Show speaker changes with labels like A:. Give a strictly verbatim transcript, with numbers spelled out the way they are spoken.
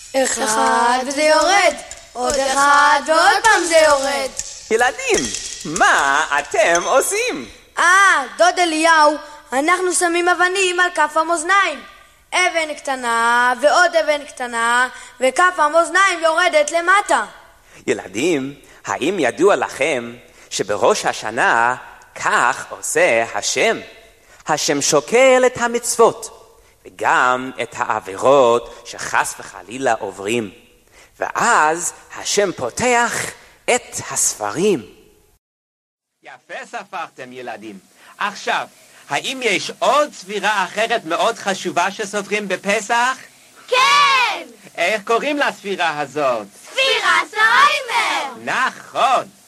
A: אחד וזה יורד, עוד אחד ועוד פעם זה יורד.
B: ילדים, מה אתם עושים?
A: אה, דוד אליהו, אנחנו שמים אבנים על כף המאזניים. אבן קטנה ועוד אבן קטנה, וכף המאזניים יורדת למטה.
B: ילדים, האם ידוע לכם שבראש השנה כך עושה השם? השם שוקל את המצוות וגם את העבירות שחס וחלילה עוברים, ואז השם פותח את הספרים. יפה ספרתם ילדים. עכשיו, האם יש עוד ספירה אחרת מאוד חשובה שסופרים בפסח?
C: כן!
B: איך קוראים לספירה הזאת?
C: ספירת העומר!
B: נכון.